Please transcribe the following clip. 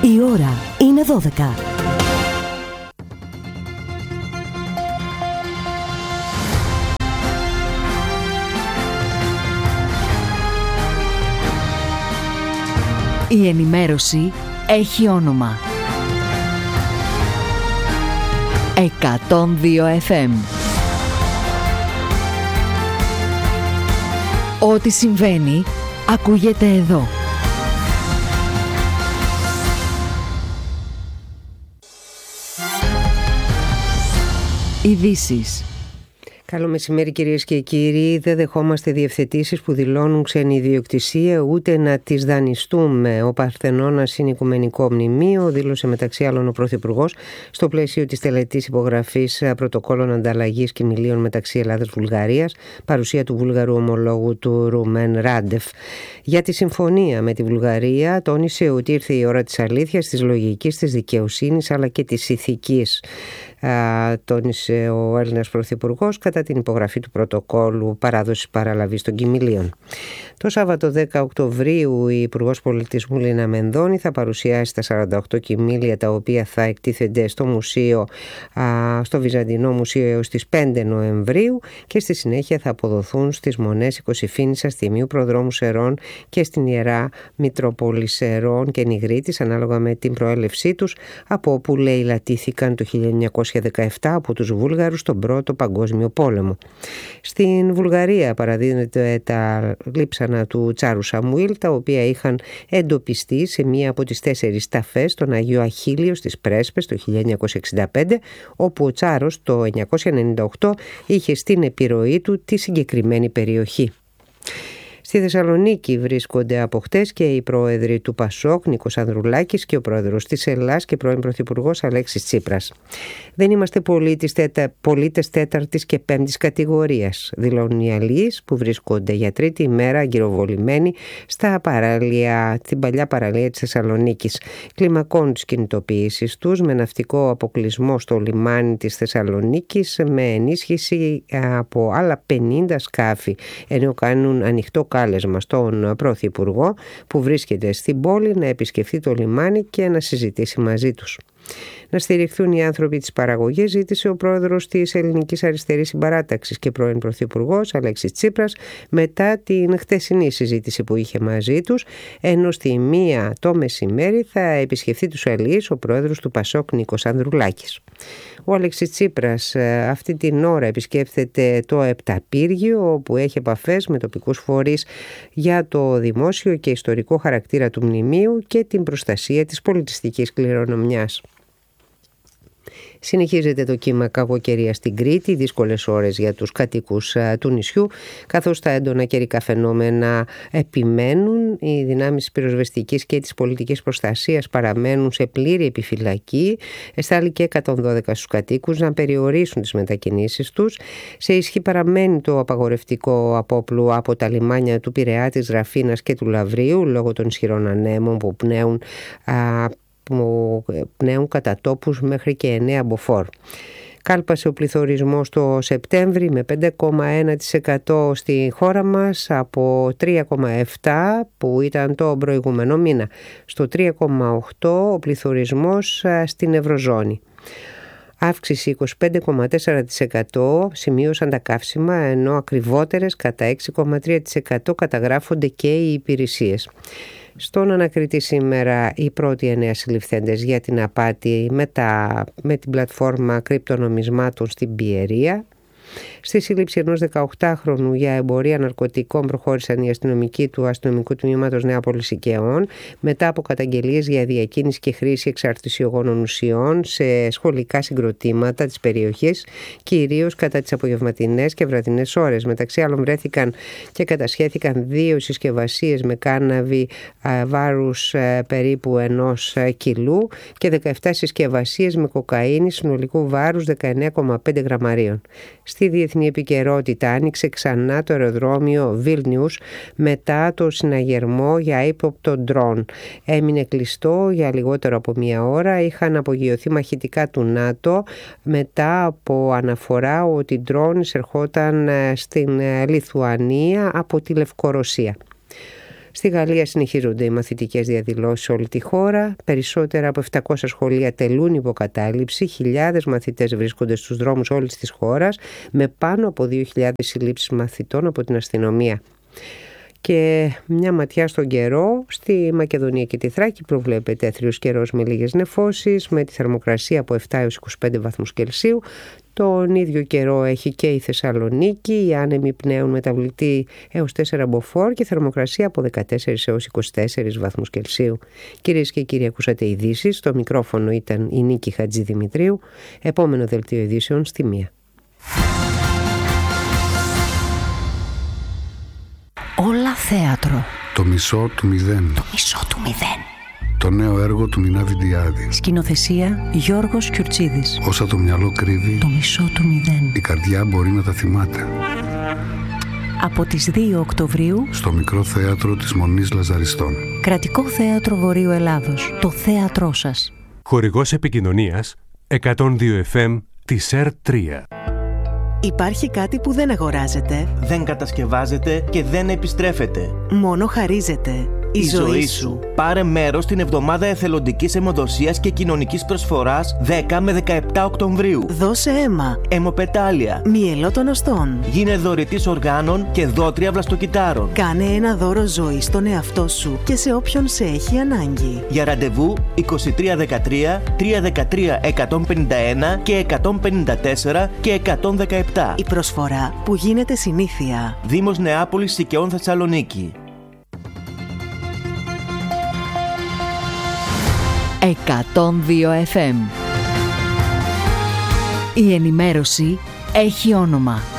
Η ώρα είναι 12. Η ενημέρωση έχει όνομα. 102 FM. Ό,τι συμβαίνει, ακούγεται εδώ. Ειδήσεις. Καλό μεσημέρι κυρίες και κύριοι. Δεν δεχόμαστε διευθετήσεις που δηλώνουν ξένη ιδιοκτησία ούτε να τις δανειστούμε. Ο Παρθενώνας είναι οικουμενικό μνημείο, δήλωσε μεταξύ άλλων ο Πρωθυπουργός στο πλαίσιο της τελετής υπογραφής πρωτοκόλων ανταλλαγής κοιμηλίων μεταξύ Ελλάδας-Βουλγαρίας, παρουσία του Βούλγαρου ομολόγου του Ρουμέν Ράντεφ. Για τη συμφωνία με τη Βουλγαρία τόνισε ότι ήρθε η ώρα της αλήθειας, της λογικής, της δικαιοσύνης αλλά και της ηθικής. Τόνισε ο Έλληνας Πρωθυπουργός κατά την υπογραφή του πρωτοκόλου παράδοσης παραλαβής των κοιμηλίων. Το Σάββατο 10 Οκτωβρίου η Υπουργός Πολιτισμού Λίνα Μενδώνη θα παρουσιάσει τα 48 κοιμήλια τα οποία θα εκτίθενται στο Βυζαντινό Μουσείο έως τις 5 Νοεμβρίου και στη συνέχεια θα αποδοθούν στις Μονές Οικοσυφήνισσας, Τιμίου Προδρόμου Σερών και στην Ιερά Μητρόπολη Σερών και Νιγρήτης ανάλογα με την προέλευσή τους, από όπου λαιλατήθηκαν το 1917 από τους Βούλγαρους στον Πρώτο Παγκόσμιο Πόλεμο. Στην Βουλγαρία παραδίδονται τα λείψανα του Τσάρου Σαμουήλ, τα οποία είχαν εντοπιστεί σε μία από τις 4 ταφές στον Αγίο Αχίλιο στις Πρέσπες το 1965, όπου ο Τσάρος το 1998 είχε στην επιρροή του τη συγκεκριμένη περιοχή. Στη Θεσσαλονίκη βρίσκονται από χτες και οι πρόεδροι του ΠΑΣΟΚ, Νίκος Ανδρουλάκης, και ο πρόεδρος της Ελλάς και πρώην πρωθυπουργός Αλέξης Τσίπρας. Δεν είμαστε πολίτες τέταρτης και πέμπτης κατηγορίας, δηλώνουν οι αλλοίς που βρίσκονται για τρίτη ημέρα αγκυροβολημένοι στην παλιά παραλία της Θεσσαλονίκης. Κλιμακώνουν τις κινητοποιήσεις τους με ναυτικό αποκλεισμό στο λιμάνι της Θεσσαλονίκης με ενίσχυση από άλλα 50 σκάφη, ενώ κάνουν ανοιχτό κάλεσμα στον Πρωθυπουργό που βρίσκεται στην πόλη να επισκεφθεί το λιμάνι και να συζητήσει μαζί τους. Να στηριχθούν οι άνθρωποι της παραγωγής, ζήτησε ο πρόεδρος της Ελληνικής Αριστερής Συμπαράταξης και πρώην πρωθυπουργός Αλέξης Τσίπρας μετά την χθεσινή συζήτηση που είχε μαζί τους, ενώ στη 1 το μεσημέρι θα επισκεφθεί τους αλλοίς ο πρόεδρος του ΠΑΣΟΚ Νίκος Ανδρουλάκης. Ο Αλέξης Τσίπρας αυτή την ώρα επισκέφτεται το Επταπύργιο, όπου έχει επαφές με τοπικούς φορείς για το δημόσιο και ιστορικό χαρακτήρα του μνημείου και την προστασία της πολιτιστικής κληρονομιάς. Συνεχίζεται το κύμα κακοκαιρία στην Κρήτη, δύσκολες ώρες για τους κατοίκους του νησιού, καθώς τα έντονα καιρικά φαινόμενα επιμένουν. Οι δυνάμεις της πυροσβεστικής και της πολιτικής προστασίας παραμένουν σε πλήρη επιφυλακή. Εστάλει και 112 στους κατοίκους να περιορίσουν τις μετακινήσεις τους. Σε ισχύ παραμένει το απαγορευτικό απόπλου από τα λιμάνια του Πειραιά, της Ραφίνας και του Λαβρίου λόγω των ισχυρών ανέμων που πνέουν κατά τόπους μέχρι και 9 μποφόρ. Κάλπασε ο πληθωρισμός το Σεπτέμβρη με 5,1% στη χώρα μας από 3,7% που ήταν το προηγούμενο μήνα. Στο 3,8% ο πληθωρισμός στην Ευρωζώνη. Αύξηση 25,4% σημείωσαν τα καύσιμα, ενώ ακριβότερες κατά 6,3% καταγράφονται και οι υπηρεσίες. Στον ανακριτή σήμερα οι πρώτοι 9 συλληφθέντες για την απάτη με την πλατφόρμα κρυπτονομισμάτων στην Πιερία. Στη σύλληψη ενός 18χρονου για εμπορία ναρκωτικών προχώρησαν οι αστυνομικοί του αστυνομικού τμήματος Νεάπολης Οικαιών μετά από καταγγελίες για διακίνηση και χρήση εξαρτησιογόνων ουσιών σε σχολικά συγκροτήματα της περιοχής, κυρίως κατά τις απογευματινές και βραδινές ώρες. Μεταξύ άλλων βρέθηκαν και κατασχέθηκαν 2 συσκευασίες με κάναβη βάρους περίπου 1 κιλού και 17 συσκευασίες με κοκαίνη συνολικού βάρους 19,5 γραμμαρίων. Στη διεθνή επικαιρότητα άνοιξε ξανά το αεροδρόμιο Βίλνιους μετά το συναγερμό για ύποπτο ντρόν. Έμεινε κλειστό για λιγότερο από 1 ώρα. Είχαν απογειωθεί μαχητικά του ΝΑΤΟ μετά από αναφορά ότι ντρόν εισερχόταν στην Λιθουανία από τη Λευκορωσία. Στη Γαλλία συνεχίζονται οι μαθητικές διαδηλώσεις σε όλη τη χώρα. Περισσότερα από 700 σχολεία τελούν υποκατάληψη. Χιλιάδες μαθητές βρίσκονται στους δρόμους όλης της χώρας, με πάνω από 2.000 συλλήψεις μαθητών από την αστυνομία. Και μια ματιά στον καιρό. Στη Μακεδονία και τη Θράκη προβλέπεται έθριος καιρός με λίγες νεφώσεις, με τη θερμοκρασία από 7 έως 25 βαθμούς Κελσίου. Τον ίδιο καιρό έχει και η Θεσσαλονίκη, οι άνεμοι πνέουν μεταβλητή έως 4 μποφόρ και θερμοκρασία από 14 έως 24 βαθμούς Κελσίου. Κυρίες και κύριοι, ακούσατε ειδήσεις. Στο μικρόφωνο ήταν η Νίκη Χατζηδημητρίου. Επόμενο δελτίο ειδήσεων στη 1. Όλα θέατρο. Το μισό του μηδέν. Το μισό του μηδέν. Το νέο έργο του Μινάδη Διάδη. Σκηνοθεσία Γιώργος Κιουρτσίδης. Όσα το μυαλό κρύβει, το μισό του μηδέν, η καρδιά μπορεί να τα θυμάται. Από τις 2 Οκτωβρίου στο Μικρό Θέατρο της Μονής Λαζαριστών. Κρατικό Θέατρο Βορείου Ελλάδος. Το θέατρό σας. Χορηγός επικοινωνίας 102 FM της ΕΡΤ3. Υπάρχει κάτι που δεν αγοράζεται, δεν κατασκευάζεται και δεν επιστρέφεται. Μόνο χαρίζεται. Η ζωή σου. Πάρε μέρος στην εβδομάδα εθελοντικής αιμοδοσίας και κοινωνικής προσφοράς 10 με 17 Οκτωβρίου. Δώσε αίμα. Αιμοπετάλια. Μυελό των οστών. Γίνε δωρητής οργάνων και δότρια βλαστοκυτάρων. Κάνε ένα δώρο ζωή στον εαυτό σου και σε όποιον σε έχει ανάγκη. Για ραντεβού 2313 313 151 και 154 και 117. Η προσφορά που γίνεται συνήθεια. Δήμος Νεάπολης Σικαιών Θεσσαλονίκη. 102 FM. Η ενημέρωση έχει όνομα.